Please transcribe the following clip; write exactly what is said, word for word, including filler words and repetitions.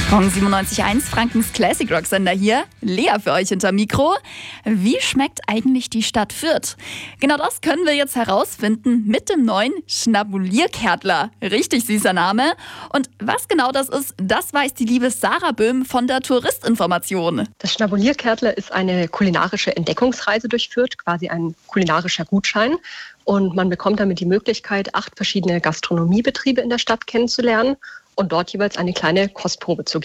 Gong siebenundneunzig Komma eins, Frankens Classic Rock Sender hier. Lea für euch hinter Mikro. Wie schmeckt eigentlich die Stadt Fürth? Genau das können wir jetzt herausfinden mit dem neuen Schnabulierkärtler. Richtig süßer Name. Und was genau das ist, das weiß die liebe Sarah Böhm von der Touristinformation. Das Schnabulierkärtler ist eine kulinarische Entdeckungsreise durch Fürth, quasi ein kulinarischer Gutschein. Und man bekommt damit die Möglichkeit, acht verschiedene Gastronomiebetriebe in der Stadt kennenzulernen und dort jeweils eine kleine Kostprobe zu